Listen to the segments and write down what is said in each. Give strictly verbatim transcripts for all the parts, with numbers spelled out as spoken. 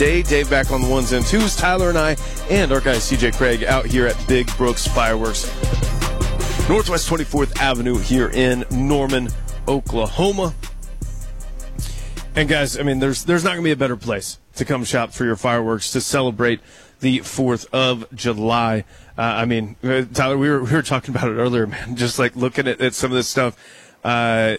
day. Dave back on the ones and twos. Tyler and I and our guy C J Craig out here at Big Brooks Fireworks, Northwest twenty-fourth Avenue here in Norman, Oklahoma. And guys, I mean, there's there's not going to be a better place to come shop for your fireworks to celebrate the fourth of July. Uh, I mean, Tyler, we were we were talking about it earlier, man. Just like looking at, at some of this stuff, uh,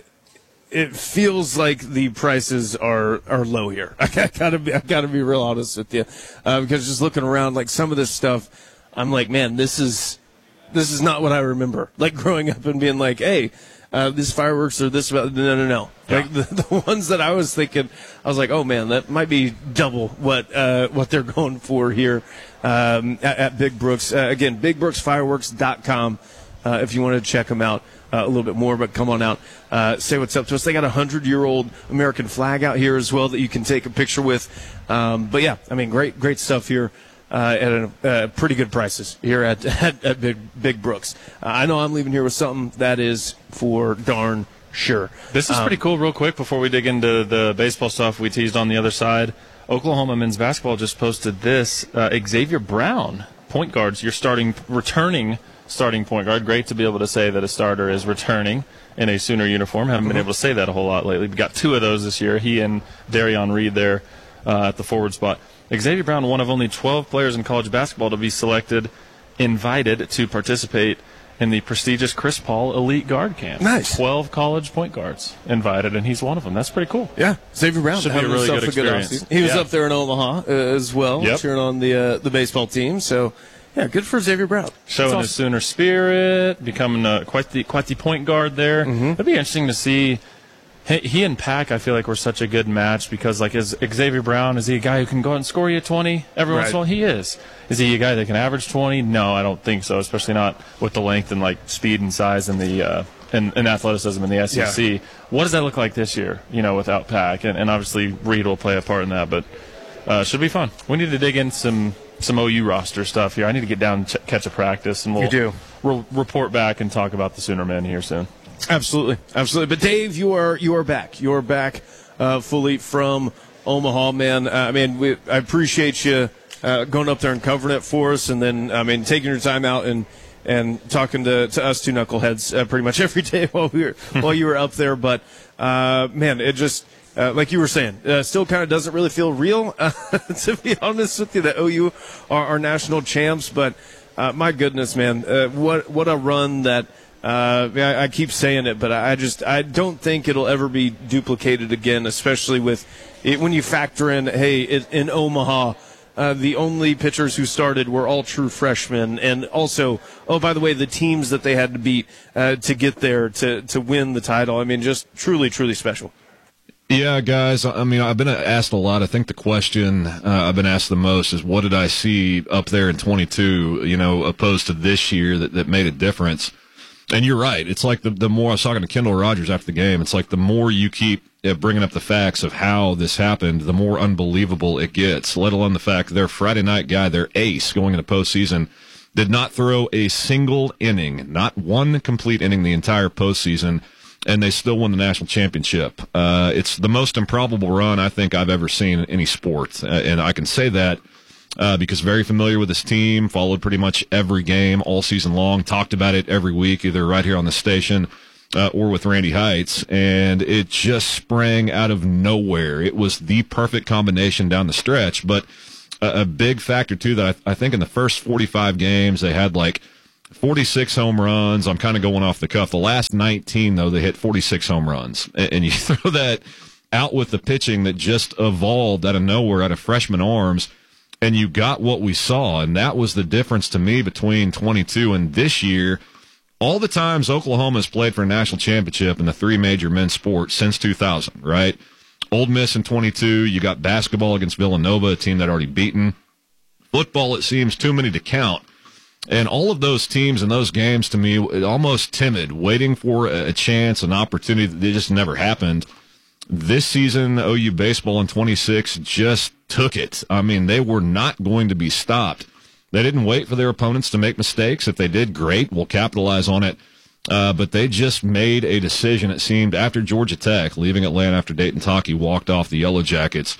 it feels like the prices are, are low here. I gotta be I gotta be real honest with you, uh, because just looking around, like some of this stuff, I'm like, man, this is this is not what I remember. Like growing up and being like, hey, uh, these fireworks are this about. No, no, no. Yeah. Like the, the ones that I was thinking, I was like, oh man, that might be double what uh, what they're going for here um, at, at Big Brooks. Uh, again, big brooks fireworks dot com uh, if you want to check them out uh, a little bit more. But come on out, uh, say what's up to us. They got a hundred-year-old American flag out here as well that you can take a picture with. Um, but yeah, I mean, great, great stuff here. Uh, at a, uh, pretty good prices here at at, at Big, Big Brooks. Uh, I know I'm leaving here with something that is for darn sure. This is um, pretty cool. Real quick before we dig into the baseball stuff we teased on the other side, Oklahoma men's basketball just posted this. Uh, Xavier Brown, point guards, you're starting, returning starting point guard. Great to be able to say that a starter is returning in a Sooner uniform. Haven't been able to say that a whole lot lately. We got two of those this year. He and Darion Reed there uh, at the forward spot. Xavier Brown, one of only twelve players in college basketball to be selected, invited to participate in the prestigious Chris Paul Elite Guard Camp. Nice. twelve college point guards invited, and he's one of them. That's pretty cool. Yeah. Xavier Brown should be a really good experience. Good he was yeah. up there in Omaha uh, as well, yep. cheering on the uh, the baseball team. So, yeah, good for Xavier Brown. Showing awesome. his Sooner spirit, becoming uh, quite the quite the point guard there. Mm-hmm. It'd be interesting to see. He, he and Pack, I feel like, were such a good match because, like, is Xavier Brown, is he a guy who can go out and score you twenty every once in a while? He is. Is he a guy that can average twenty? No, I don't think so, especially not with the length and, like, speed and size and the uh, and, and athleticism in the S E C. Yeah. What does that look like this year, you know, without Pack? And, and obviously Reed will play a part in that, but uh, should be fun. We need to dig in some, some O U roster stuff here. I need to get down and ch- catch a practice, and we'll, you do. we'll report back and talk about the Sooner men here soon. Absolutely, absolutely. But Dave, you are you are back. You are back uh, fully from Omaha, man. Uh, I mean, we, I appreciate you uh, going up there and covering it for us, and then I mean taking your time out and and talking to, to us two knuckleheads uh, pretty much every day while we were while you were up there. But uh, man, it just uh, like you were saying, uh, still kind of doesn't really feel real. Uh, to be honest with you, that O U are, are national champs, but uh, my goodness, man, uh, what what a run that. Uh, I, I keep saying it, but I just I don't think it'll ever be duplicated again, especially with it, when you factor in, hey, it, in Omaha, uh, the only pitchers who started were all true freshmen, and also, oh, by the way, the teams that they had to beat uh, to get there to to win the title. I mean, just truly, truly special. Yeah, guys, I mean, I've been asked a lot. I think the question uh, I've been asked the most is, what did I see up there in twenty-two, you know, opposed to this year that, that made a difference? And you're right. It's like the the more I was talking to Kendall Rogers after the game, it's like the more you keep uh, bringing up the facts of how this happened, the more unbelievable it gets, let alone the fact their Friday night guy, their ace going into postseason, did not throw a single inning, not one complete inning the entire postseason, and they still won the national championship. Uh, it's the most improbable run I think I've ever seen in any sport, uh, and I can say that Uh, because very familiar with this team, followed pretty much every game all season long, talked about it every week, either right here on the station uh, or with Randy Heights, and it just sprang out of nowhere. It was the perfect combination down the stretch, but a, a big factor, too, that I, I think in the first forty-five games, they had like forty-six home runs. I'm kind of going off the cuff. The last nineteen, though, they hit forty-six home runs, and, and you throw that out with the pitching that just evolved out of nowhere, out of freshman arms, and you got what we saw, and that was the difference to me between twenty-two and this year. All the times Oklahoma has played for a national championship in the three major men's sports since two thousand, right? Ole Miss in twenty-two, you got basketball against Villanova, a team that already beaten. Football, it seems too many to count. And all of those teams and those games, to me, almost timid, waiting for a chance, an opportunity that just never happened. This season, O U baseball in twenty-six just took it. I mean, they were not going to be stopped. They didn't wait for their opponents to make mistakes. If they did, great. We'll capitalize on it. Uh, but they just made a decision, it seemed, after Georgia Tech, leaving Atlanta after Dayton Taki walked off the Yellow Jackets.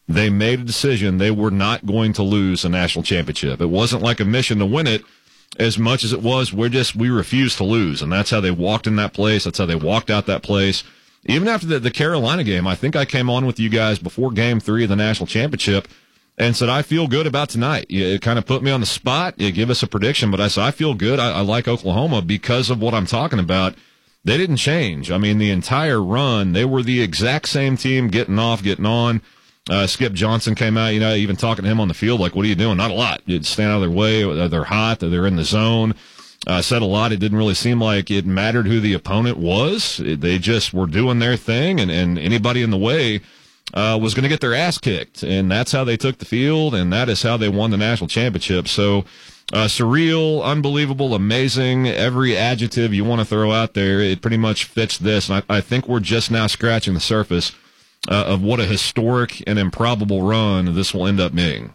they made a decision they were not going to lose a national championship. It wasn't like a mission to win it as much as it was we're just we refuse to lose, and that's how they walked in that place. That's how they walked out that place. Even after the, the Carolina game, I think I came on with you guys before game three of the national championship and said, I feel good about tonight. It kind of put me on the spot. You give us a prediction, but I said, I feel good. I, I like Oklahoma because of what I'm talking about. They didn't change. I mean, the entire run, they were the exact same team getting off, getting on. Uh, Skip Johnson came out, you know, even talking to him on the field, like, what are you doing? Not a lot. You'd stand out of their way. They're hot. They're in the zone. Uh, said a lot. It didn't really seem like it mattered who the opponent was. It, they just were doing their thing, and, and anybody in the way uh, was going to get their ass kicked. And that's how they took the field, and that is how they won the national championship. So uh, surreal, unbelievable, amazing, every adjective you want to throw out there, it pretty much fits this. And I, I think we're just now scratching the surface uh, of what a historic and improbable run this will end up being.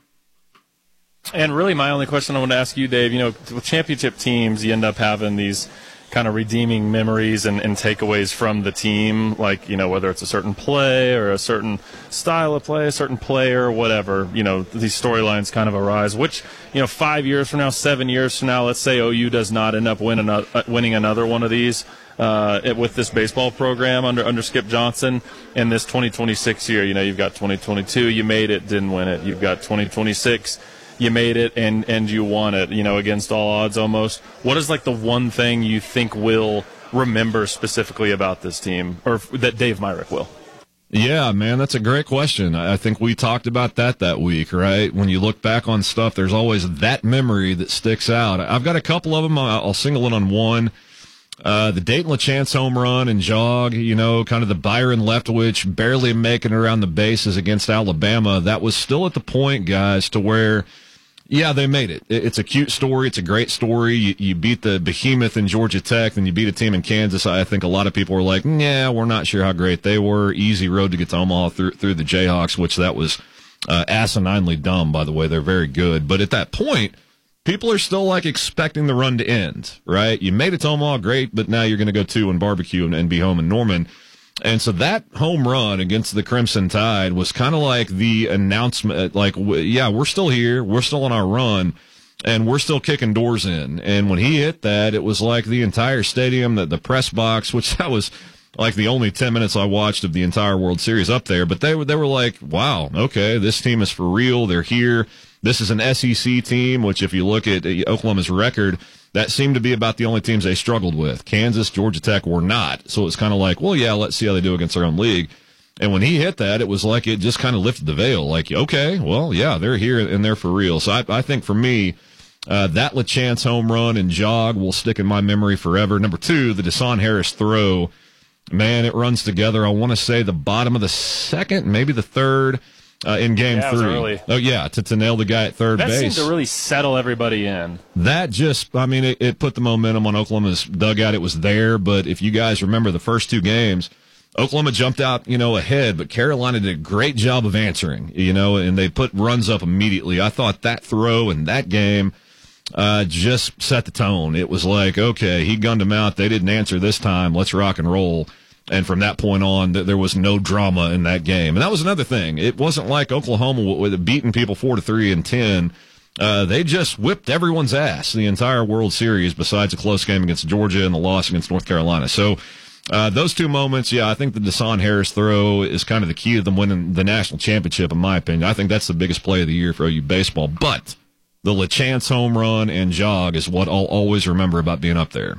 And really, my only question I want to ask you, Dave, you know, with championship teams, you end up having these kind of redeeming memories and, and takeaways from the team, like, you know, whether it's a certain play or a certain style of play, a certain player, whatever, you know, these storylines kind of arise, which, you know, five years from now, seven years from now, let's say O U does not end up win another, uh, winning another one of these uh, it, with this baseball program under, under Skip Johnson in this twenty twenty-six year. You know, you've got twenty twenty-two, you made it, didn't win it. You've got twenty twenty-six, you made it and, and you won it, you know, against all odds almost. What is like the one thing you think we'll remember specifically about this team, or that Dave Myrick will? Yeah, man, that's a great question. I think we talked about that that week, right? When you look back on stuff, there's always that memory that sticks out. I've got a couple of them. I'll single in on one. Uh, the Dayton LaChance home run and jog, you know, kind of the Byron Leftwich barely making it around the bases against Alabama. That was still at the point, guys, to where, yeah, they made it. It's a cute story. It's a great story. You, you beat the behemoth in Georgia Tech, then you beat a team in Kansas. I think a lot of people were like, yeah, we're not sure how great they were. Easy road to get to Omaha through, through the Jayhawks, which that was uh, asininely dumb, by the way. They're very good. But at that point, people are still like expecting the run to end, right? You made it to Omaha, great, but now you're going to go two and barbecue and, and be home in Norman. And so that home run against the Crimson Tide was kind of like the announcement, like, yeah, we're still here, we're still on our run, and we're still kicking doors in. And when he hit that, it was like the entire stadium, the, the press box, which that was like the only ten minutes I watched of the entire World Series up there. But they were, they were like, wow, okay, this team is for real, they're here. This is an S E C team, which if you look at Oklahoma's record, that seemed to be about the only teams they struggled with. Kansas, Georgia Tech were not. So it's kind of like, well, yeah, let's see how they do against their own league. And when he hit that, it was like it just kind of lifted the veil. Like, okay, well, yeah, they're here and they're for real. So I, I think for me, uh, that LaChance home run and jog will stick in my memory forever. Number two, the Desan Harris throw. Man, it runs together. I want to say the bottom of the second, maybe the third. Uh, in game yeah, three. Early. Oh, yeah, to, to nail the guy at third that base. That seemed to really settle everybody in. That just, I mean, it, it put the momentum on Oklahoma's dugout. It was there, but if you guys remember the first two games, Oklahoma jumped out, you know, ahead, but Carolina did a great job of answering, you know, and they put runs up immediately. I thought that throw in that game uh, just set the tone. It was like, okay, he gunned him out. They didn't answer this time. Let's rock and roll. And from that point on, there was no drama in that game. And that was another thing. It wasn't like Oklahoma with beating people four to three and ten. Uh, they just whipped everyone's ass the entire World Series, besides a close game against Georgia and the loss against North Carolina. So uh, those two moments, yeah, I think the Desan Harris throw is kind of the key to them winning the national championship, in my opinion. I think that's the biggest play of the year for O U baseball. But the LaChance home run and jog is what I'll always remember about being up there.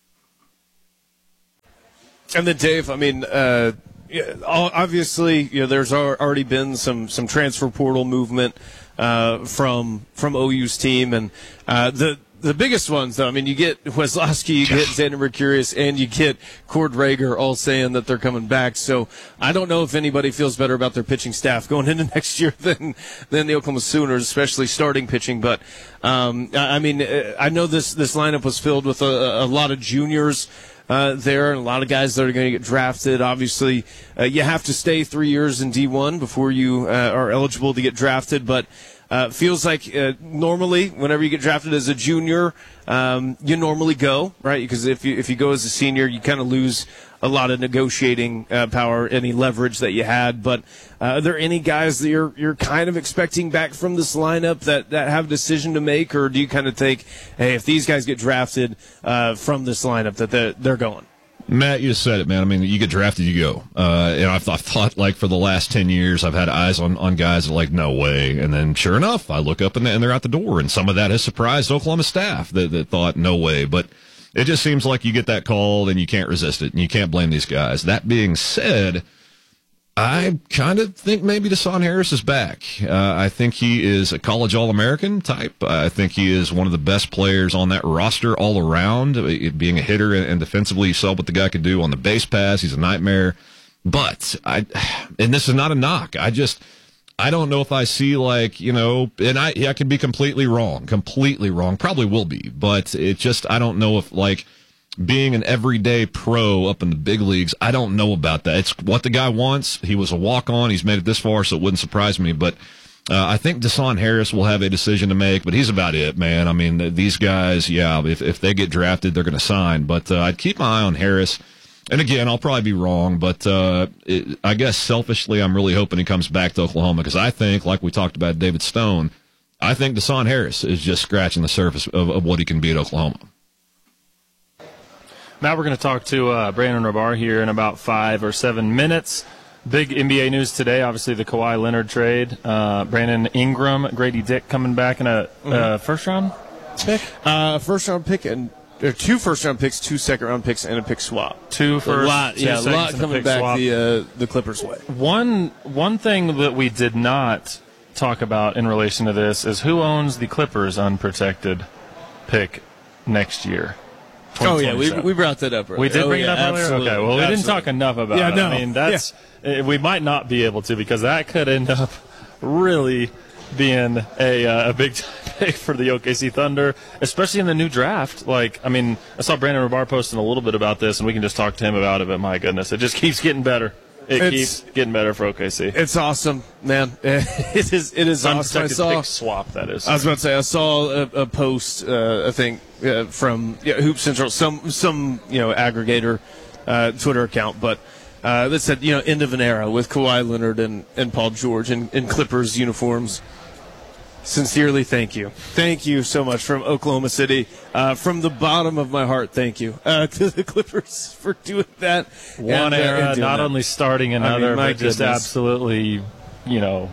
And then, Dave, I mean, uh, obviously, you know, there's already been some, some transfer portal movement uh, from from O U's team, and uh, the the biggest ones, though, I mean, you get Weslowski, you get Xander Mercurius, and you get Cord Rager all saying that they're coming back. So I don't know if anybody feels better about their pitching staff going into next year than than the Oklahoma Sooners, especially starting pitching. But um, I mean, I know this this lineup was filled with a, a lot of juniors. Uh, there and a lot of guys that are going to get drafted. Obviously, uh, you have to stay three years in D one before you uh, are eligible to get drafted. But uh, feels like uh, normally, whenever you get drafted as a junior, um, you normally go, right? Because if you if you go as a senior, you kind of lose a lot of negotiating uh, power, any leverage that you had. But uh, are there any guys that you're you're kind of expecting back from this lineup that, that have a decision to make, or do you kind of think, hey, if these guys get drafted uh, from this lineup, that they're, they're going? Matt, you just said it, man. I mean, you get drafted, you go. Uh, and I've, I've thought, like, for the last ten years, I've had eyes on, on guys that are like, no way. And then, sure enough, I look up and, and they're out the door. And some of that has surprised Oklahoma staff that, that thought, no way. But it just seems like you get that call and you can't resist it. And you can't blame these guys. That being said, I kind of think maybe Deshaun Harris is back. Uh, I think he is a college All-American type. I think he is one of the best players on that roster all around, it being a hitter and defensively. You saw what the guy could do on the base pass. He's a nightmare. But, I, and this is not a knock, I just, I don't know if I see, like, you know, and I, I could be completely wrong, completely wrong, probably will be, but it just, I don't know if, like, being an everyday pro up in the big leagues, I don't know about that. It's what the guy wants. He was a walk-on. He's made it this far, so it wouldn't surprise me. But uh, I think Deshaun Harris will have a decision to make, but he's about it, man. I mean, these guys, yeah, if, if they get drafted, they're going to sign. But uh, I'd keep my eye on Harris. And again, I'll probably be wrong, but uh, it, I guess selfishly I'm really hoping he comes back to Oklahoma because I think, like we talked about David Stone, I think Deshaun Harris is just scratching the surface of, of what he can be at Oklahoma. Now we're going to talk to uh, Brandon Rabar here in about five or seven minutes. Big N B A news today, obviously the Kawhi Leonard trade. Uh, Brandon Ingram, Grady Dick coming back in a mm-hmm. uh, first-round pick? Uh, first-round pick and uh, two first-round picks, two second-round picks, and a pick swap. Two first, a lot, two yeah, a lot coming back swap. the uh, the Clippers' way. One one thing that we did not talk about in relation to this is who owns the Clippers' unprotected pick next year. Oh, yeah, we we brought that up earlier. We did oh, bring yeah, it up earlier? absolutely. Okay, well, we absolutely. didn't talk enough about yeah, it. No. I mean, that's yeah. we might not be able to because that could end up really being a uh, a big pick for the O K C Thunder, especially in the new draft. Like, I mean, I saw Brandon Rabar posting a little bit about this, and we can just talk to him about it, but my goodness, it just keeps getting better. It it's, keeps getting better for O K C. It's awesome, man. It is. It is awesome. I saw pick swap. That is. I was about to say I saw a, a post. Uh, I think uh, from yeah, Hoop Central, some some you know aggregator uh, Twitter account, but uh, that said you know end of an era with Kawhi Leonard and, and Paul George in, in Clippers uniforms. Sincerely, thank you. Thank you so much from Oklahoma City. Uh, from the bottom of my heart, thank you uh, to the Clippers for doing that. One and, uh, era, and not that. only starting another, I mean, but just goodness. absolutely, you know,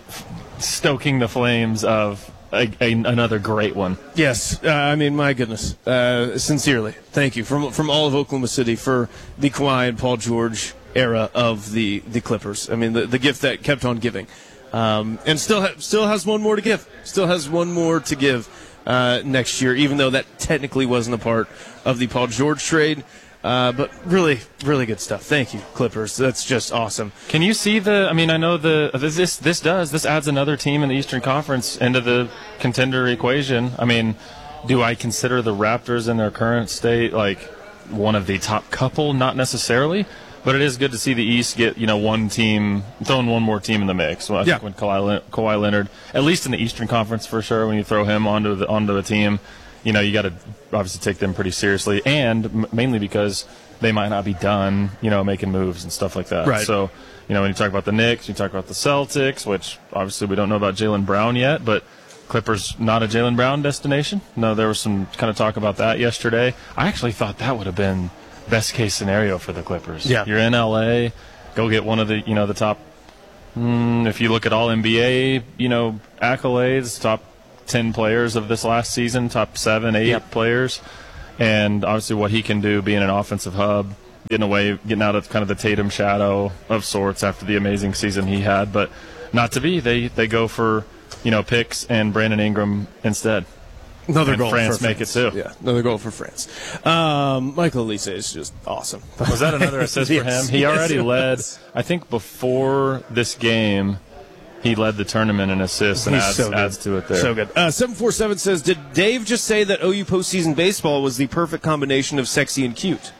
stoking the flames of a, a, another great one. Yes, uh, I mean, my goodness. Uh, sincerely, thank you from from all of Oklahoma City for the Kawhi and Paul George era of the, the Clippers. I mean, the, the gift that kept on giving. Um, and still ha- still has one more to give. Still has one more to give uh, next year, even though that technically wasn't a part of the Paul George trade. Uh, but really, really good stuff. Thank you, Clippers. That's just awesome. Can you see the? I mean, I know the this this, this does this adds another team in the Eastern Conference into the contender equation. I mean, do I consider the Raptors in their current state like one of the top couple? Not necessarily. But it is good to see the East get, you know, one team, throwing one more team in the mix. Well, I yeah. think when Kawhi, Le- Kawhi Leonard, at least in the Eastern Conference for sure, when you throw him onto the onto a team, you know, you got to obviously take them pretty seriously, and m- mainly because they might not be done, you know, making moves and stuff like that. Right. So, you know, when you talk about the Knicks, you talk about the Celtics, which obviously we don't know about Jaylen Brown yet, but Clippers not a Jaylen Brown destination. No, there was some kind of talk about that yesterday. I actually thought that would have been best case scenario for the Clippers. Yeah. You're in L A, go get one of the, you know, the top, mm, if you look at all N B A, you know, accolades, top ten players of this last season, top seven, eight yep. players, and obviously what he can do being an offensive hub, getting away, getting out of kind of the Tatum shadow of sorts after the amazing season he had, but not to be. They, they go for, you know, picks and Brandon Ingram instead. Another and goal France for make France. it too. Yeah, another goal for France. Um, Michael Elise is just awesome. Was that another assist yes, for him? He yes, already led, was. I think before this game, he led the tournament in assists and adds, so adds to it there. So good. Uh, seven four seven says, did Dave just say that O U postseason baseball was the perfect combination of sexy and cute?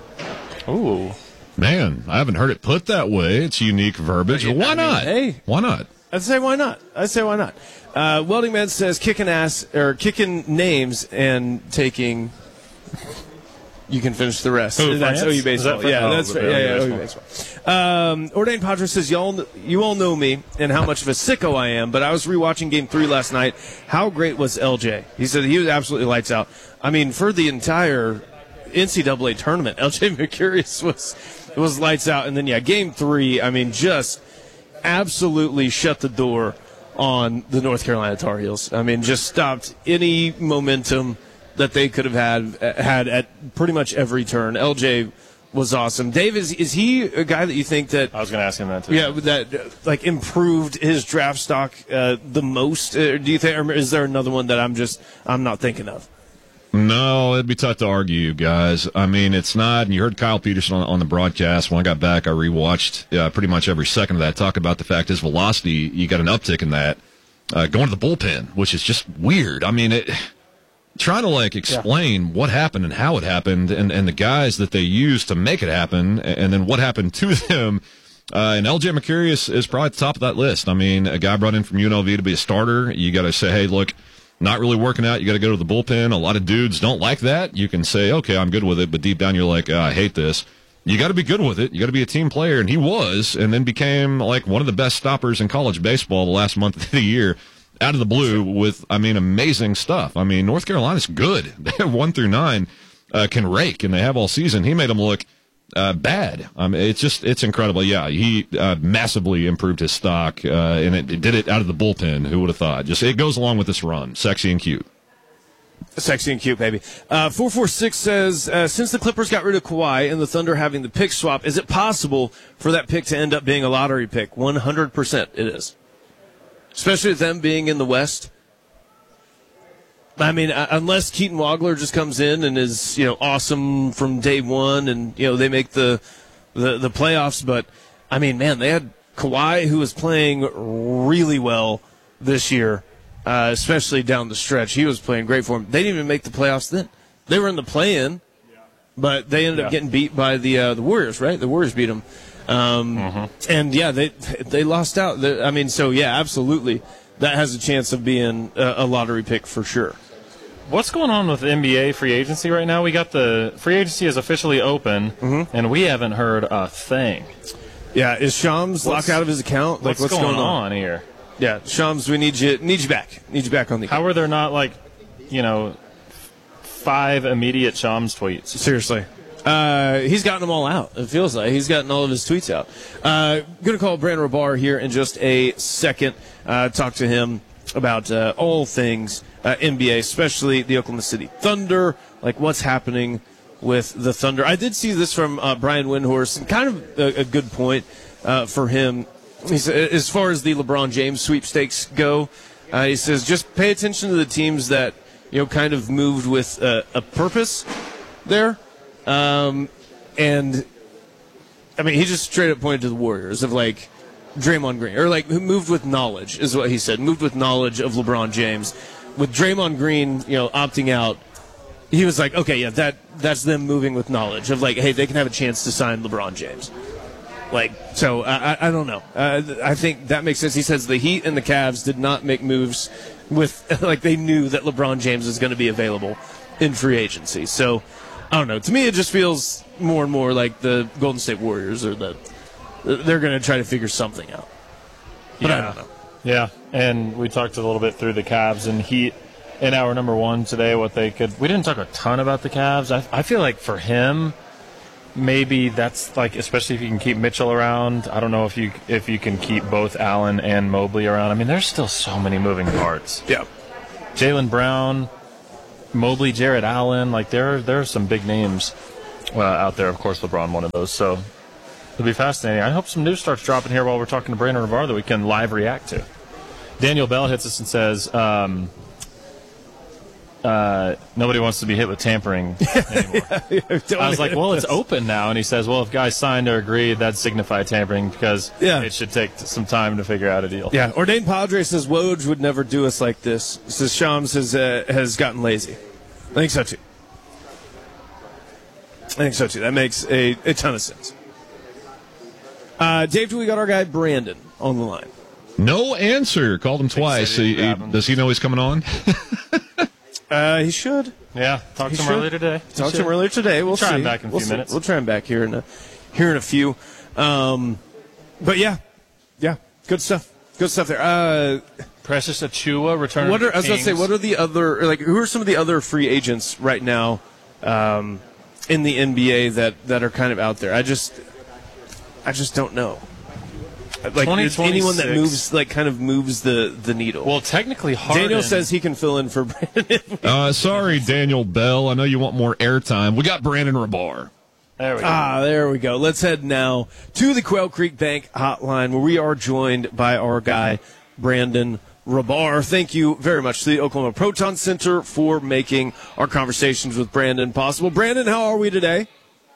Ooh. Man, I haven't heard it put that way. It's unique verbiage. I Why mean, not? hey. Why not? I'd say why not? I'd say why not? Uh, Welding Man says kicking ass or kicking names and taking you can finish the rest. Who, that's France? O U Is baseball. that Yeah, oh, that's right. O U Yeah, yeah, O U baseball. baseball. Um, Ordained Padre says, y'all, you all know me and how much of a sicko I am, but I was rewatching Game Three last night. How great was L J? He said he was absolutely lights out. I mean, for the entire N C double A tournament, L J Mercurius was was lights out, and then yeah, Game Three. I mean, just absolutely shut the door on the North Carolina Tar Heels. I mean, just stopped any momentum that they could have had had at pretty much every turn. L J was awesome. Dave, is is he a guy that you think that I was going to ask him that too. yeah that uh, like improved his draft stock uh, the most? Uh, do you think, or is there another one that I'm just I'm not thinking of? No, it'd be tough to argue, guys. I mean, it's not. And you heard Kyle Peterson on, on the broadcast. When I got back, I rewatched uh, pretty much every second of that. Talk about the fact his velocity, you got an uptick in that. Uh, going to the bullpen, which is just weird. I mean, it, trying to like explain yeah. what happened and how it happened, and, and the guys that they used to make it happen, and then what happened to them. Uh, and L J Mercurius is probably at the top of that list. I mean, a guy brought in from U N L V to be a starter. You got to say, hey, look. Not really working out. You got to go to the bullpen. A lot of dudes don't like that. You can say, okay, I'm good with it, but deep down you're like, oh, I hate this. You got to be good with it. You got to be a team player, and he was, and then became like one of the best stoppers in college baseball the last month of the year, out of the blue with, I mean, amazing stuff. I mean, North Carolina's good. They have one through nine, uh, can rake, and they have all season. He made them look uh, bad. I mean, it's just, it's incredible. Yeah, he uh, massively improved his stock, uh, and it, it did it out of the bullpen. Who would have thought? Just it goes along with this run. Sexy and cute. Sexy and cute, baby. Uh, four four six says, uh, since the Clippers got rid of Kawhi and the Thunder having the pick swap, is it possible for that pick to end up being a lottery pick? one hundred percent it is. Especially with them being in the West. I mean, uh, unless Keaton Wagler just comes in and is, you know, awesome from day one, and you know they make the the, the playoffs. But I mean, man, they had Kawhi, who was playing really well this year, uh, especially down the stretch. He was playing great for them. They didn't even make the playoffs then. They were in the play-in, but they ended yeah. up getting beat by the uh, the Warriors. Right, the Warriors beat them, um, mm-hmm. and yeah, they they lost out. They, I mean, so yeah, absolutely, that has a chance of being a, a lottery pick for sure. What's going on with N B A free agency right now? We got the free agency is officially open, mm-hmm. and we haven't heard a thing. Yeah, is Shams locked out of his account? Like, what's, what's going, going on? on here? Yeah, Shams, we need you need you back. Need you back on the account. How are there not, like, you know, five immediate Shams tweets? Seriously. Uh, he's gotten them all out, it feels like. He's gotten all of his tweets out. Uh, going to call Brandon Rabar here in just a second. Uh, talk to him about uh, all things uh, N B A, especially the Oklahoma City Thunder, like what's happening with the Thunder. I did see this from uh, Brian Windhorst, kind of a, a good point uh, for him. He said, as far as the LeBron James sweepstakes go, uh, he says just pay attention to the teams that you know kind of moved with uh, a purpose there, um, and I mean he just straight up pointed to the Warriors of like Draymond Green, or like who moved with knowledge is what he said, moved with knowledge of LeBron James. With Draymond Green, you know, opting out, he was like, okay, yeah, that that's them moving with knowledge of like, hey, they can have a chance to sign LeBron James. Like, so I, I don't know. Uh, I think that makes sense. He says the Heat and the Cavs did not make moves with like they knew that LeBron James was going to be available in free agency. So I don't know. To me, it just feels more and more like the Golden State Warriors, or the they're going to try to figure something out. But yeah. I don't know. Yeah, and we talked a little bit through the Cavs and Heat in hour number one today. What they could, we didn't talk a ton about the Cavs. I, I feel like for him, maybe that's like, especially if you can keep Mitchell around. I don't know if you if you can keep both Allen and Mobley around. I mean, there's still so many moving parts. Yeah, Jaylen Brown, Mobley, Jared Allen, like there there are some big names uh, out there. Of course, LeBron one of those. So it'll be fascinating. I hope some news starts dropping here while we're talking to Brandon Ravar that we can live react to. Daniel Bell hits us and says, um, uh, nobody wants to be hit with tampering anymore. yeah, yeah, I was like, well, it's open now. And he says, well, if guys signed or agreed, that'd signify tampering because yeah. it should take some time to figure out a deal. Yeah, Ordained Padre says Woj would never do us like this. He says Shams has, uh, has gotten lazy. I think so, too. I think so, too. That makes a, a ton of sense. Uh, Dave, do we got our guy Brandon on the line? No answer. Called him twice. He, he, does he know he's coming on? uh, he should. Yeah, talked He to him should. earlier today. Talked to him earlier today. We'll try see. him back in a we'll few see. minutes. We'll try him back here in a, here in a few. Um, but yeah, yeah, good stuff. Good stuff there. Uh, Precious Achiuwa returning. what are, to I was about to say, Kings. what are the other, like, who are some of the other free agents right now um, in the N B A that, that are kind of out there? I just, I just don't know. Like, is anyone that moves, like, kind of moves the, the needle. Well, technically, Harden. Daniel says he can fill in for Brandon. Uh, sorry, Daniel Bell. I know you want more airtime. We got Brandon Rabar. There we go. Ah, there we go. Let's head now to the Quail Creek Bank hotline where we are joined by our guy, Brandon Rabar. Thank you very much to the Oklahoma Proton Center for making our conversations with Brandon possible. Brandon, how are we today?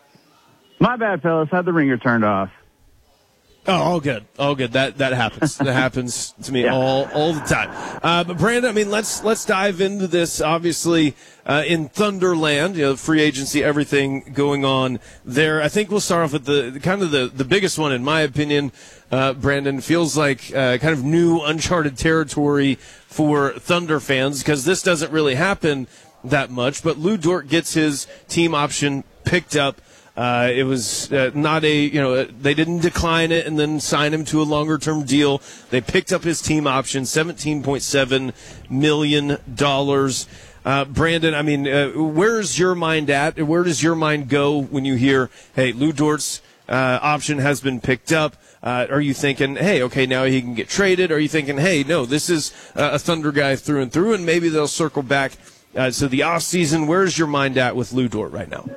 My bad, fellas. Had the ringer turned off. Oh, all good. All good. That that happens. That happens to me Yeah. all all the time. Uh, but Brandon, I mean, let's let's dive into this. Obviously, uh, in Thunderland, you know, free agency, everything going on there. I think we'll start off with the, the kind of the, the biggest one, in my opinion. Uh, Brandon, feels like uh, kind of new, uncharted territory for Thunder fans because this doesn't really happen that much. But Lou Dort gets his team option picked up. Uh, it was uh, not a, you know, they didn't decline it and then sign him to a longer-term deal. They picked up his team option, seventeen point seven million dollars. Uh, Brandon, I mean, uh, where's your mind at? Where does your mind go when you hear, hey, Lou Dort's uh, option has been picked up? Uh, are you thinking, hey, okay, now he can get traded? Are you thinking, hey, no, this is uh, a Thunder guy through and through, and maybe they'll circle back uh, to the offseason? Where's your mind at with Lou Dort right now?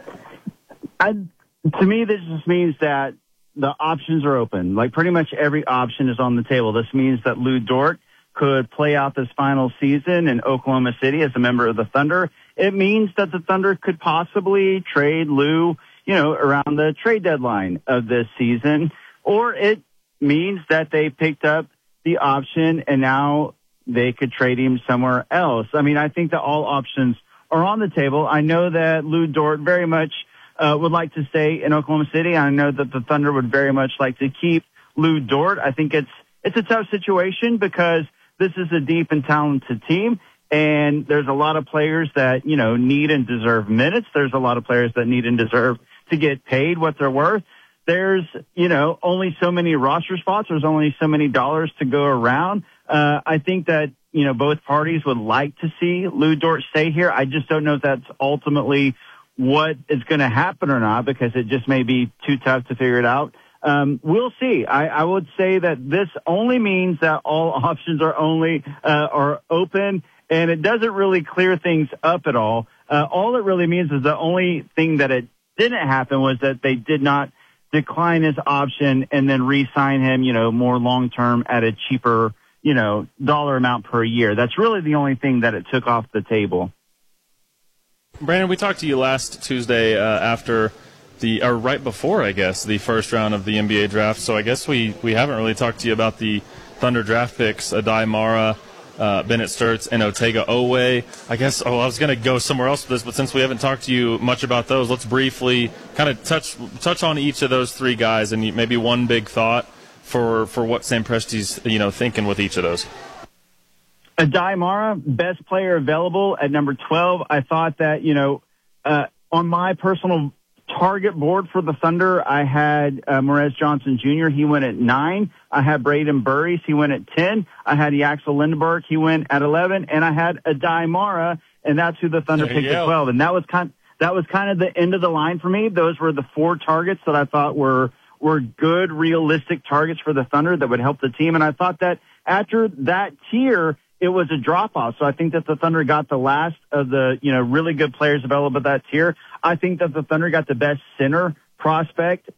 I, to me, this just means that the options are open. Like, pretty much every option is on the table. This means that Lou Dort could play out this final season in Oklahoma City as a member of the Thunder. It means that the Thunder could possibly trade Lou, you know, around the trade deadline of this season. Or it means that they picked up the option and now they could trade him somewhere else. I mean, I think that all options are on the table. I know that Lou Dort very much Uh, would like to stay in Oklahoma City. I know that the Thunder would very much like to keep Lou Dort. I think it's it's a tough situation because this is a deep and talented team, and there's a lot of players that, you know, need and deserve minutes. There's a lot of players that need and deserve to get paid what they're worth. There's, you know, only so many roster spots. There's only so many dollars to go around. Uh, I think that, you know, both parties would like to see Lou Dort stay here. I just don't know if that's ultimately what is going to happen or not, because it just may be too tough to figure it out. Um, we'll see. I, I would say that this only means that all options are only uh, are open, and it doesn't really clear things up at all. Uh, all it really means is the only thing that it didn't happen was that they did not decline his option and then re-sign him, you know, more long-term at a cheaper, you know, dollar amount per year. That's really the only thing that it took off the table. Brandon, we talked to you last Tuesday uh, after the, or right before, I guess, the first round of the N B A draft. So I guess we, we haven't really talked to you about the Thunder draft picks, Adai Mara, uh, Bennett Sturts, and Otega Owe. I guess, oh, I was going to go somewhere else with this, but since we haven't talked to you much about those, let's briefly kind of touch touch on each of those three guys and maybe one big thought for, for what Sam Presti's, you know, thinking with each of those. Adai Mara, best player available at number twelve. I thought that, you know, uh, on my personal target board for the Thunder, I had uh, Morez Johnson Junior He went at nine. I had Braden Burris. He went at ten. I had Yaxel Lindenberg. He went at eleven. And I had Adai Mara, and that's who the Thunder There you picked at go. twelve. And that was kind that was kind of the end of the line for me. Those were the four targets that I thought were were good, realistic targets for the Thunder that would help the team. And I thought that after that tier, it was a drop-off. So I think that the Thunder got the last of the, you know, really good players available at that tier. I think that the Thunder got the best center prospect